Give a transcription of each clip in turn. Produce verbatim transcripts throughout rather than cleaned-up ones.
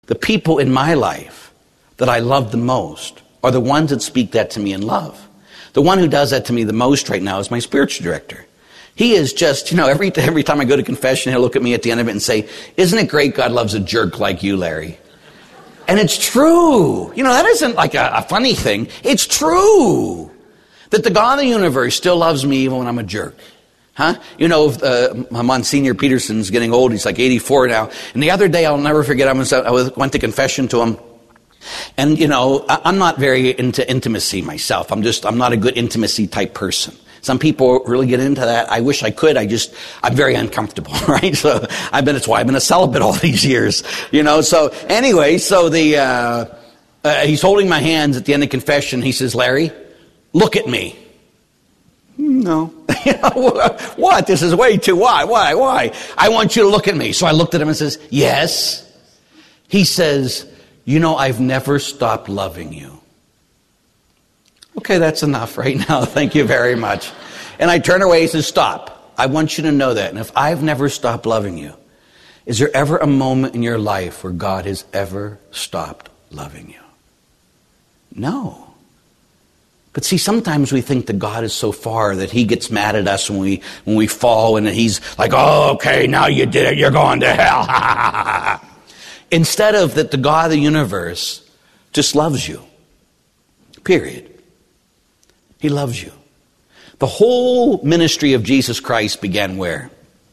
the people in my life that I love the most are the ones that speak that to me in love. The one who does that to me the most right now is my spiritual director. He is just, you know, every, every time I go to confession, he'll look at me at the end of it and say, isn't it great God loves a jerk like you, Larry? And it's true. You know, that isn't like a, a funny thing. It's true that the God of the universe still loves me even when I'm a jerk. Huh? You know, uh, Monsignor Peterson's getting old. He's like eighty-four now. And the other day, I'll never forget, I, was, I was, went to confession to him. And, you know, I, I'm not very into intimacy myself. I'm just, I'm not a good intimacy type person. Some people really get into that. I wish I could. I just, I'm very uncomfortable, right? So I've been, that's why I've been a celibate all these years, you know. So anyway, so the, uh, uh, he's holding my hands at the end of confession. He says, Larry, look at me. No. You know, what? This is way too, why, why, why? I want you to look at me. So I looked at him and says, yes. He says, you know, I've never stopped loving you. Okay, that's enough right now. Thank you very much. And I turn away and says, stop. I want you to know that. And if I've never stopped loving you, is there ever a moment in your life where God has ever stopped loving you? No. But see, sometimes we think that God is so far that he gets mad at us when we when we fall and he's like, oh, okay, now you did it. You're going to hell. Instead of that the God of the universe just loves you. Period. He loves you. The whole ministry of Jesus Christ began where?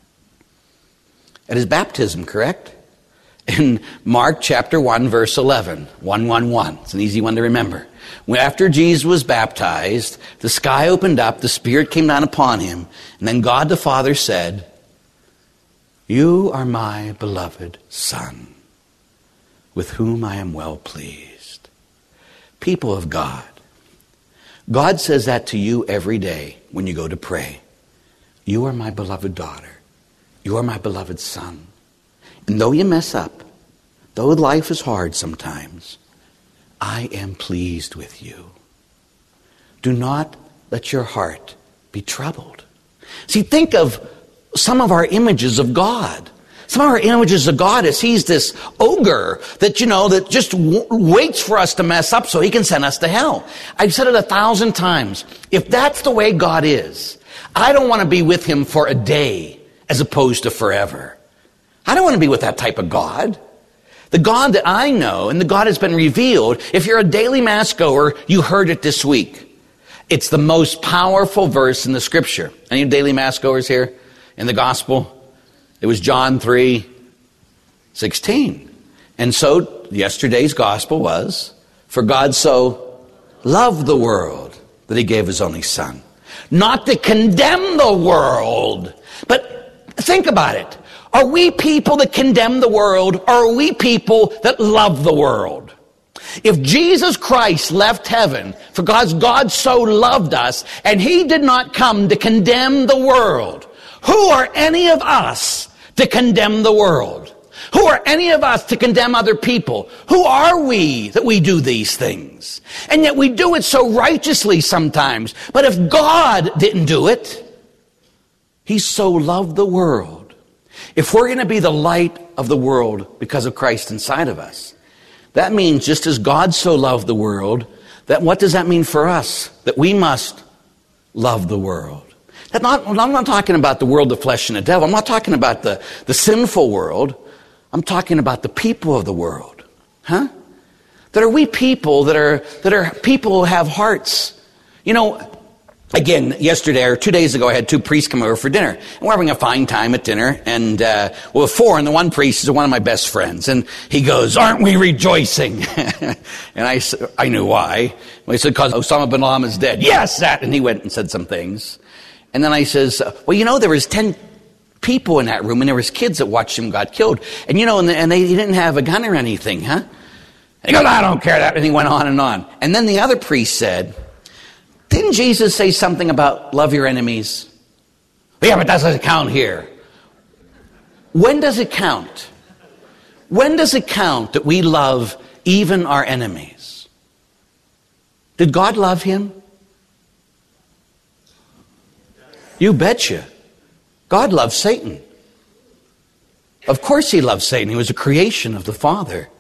At his baptism, correct? In Mark chapter one, verse eleven. one one one. It's an easy one to remember. When after Jesus was baptized, the sky opened up, the Spirit came down upon him, and then God the Father said, you are my beloved Son, with whom I am well pleased. People of God, God says that to you every day when you go to pray. You are my beloved daughter. You are my beloved son. And though you mess up, though life is hard sometimes, I am pleased with you. Do not let your heart be troubled. See, think of some of our images of God. Some of our images of God is he's this ogre that, you know, that just w- waits for us to mess up so he can send us to hell. I've said it a thousand times. If that's the way God is, I don't want to be with him for a day as opposed to forever. I don't want to be with that type of God. The God that I know and the God has been revealed, if you're a daily mass goer, you heard it this week. It's the most powerful verse in the scripture. Any daily mass goers here in the gospel? It was John three sixteen. And so yesterday's gospel was, for God so loved the world that he gave his only son. Not to condemn the world. But think about it. Are we people that condemn the world, or are we people that love the world? If Jesus Christ left heaven, for God's God so loved us, and he did not come to condemn the world, who are any of us to condemn the world? Who are any of us to condemn other people? Who are we that we do these things? And yet we do it so righteously sometimes. But if God didn't do it, he so loved the world. If we're going to be the light of the world because of Christ inside of us, that means just as God so loved the world, that what does that mean for us? That we must love the world. That not, I'm not talking about the world, the flesh, and the devil. I'm not talking about the, the sinful world. I'm talking about the people of the world. Huh? That are we people that are, that are people who have hearts. You know, again, yesterday or two days ago, I had two priests come over for dinner. And we're having a fine time at dinner. And, uh, well, four, and the one priest is one of my best friends. And he goes, aren't we rejoicing? And I, I knew why. He said, because Osama bin Laden is dead. Yes, that. And he went and said some things. And then I says, well, you know, there was ten people in that room, and there was kids that watched him got killed. And, you know, and, the, and they didn't have a gun or anything, huh? And he goes, I don't care that. And he went on and on. And then the other priest said, didn't Jesus say something about love your enemies? Yeah, but that doesn't count here. When does it count? When does it count that we love even our enemies? Did God love him? You betcha. God loved Satan. Of course he loved Satan. He was a creation of the Father.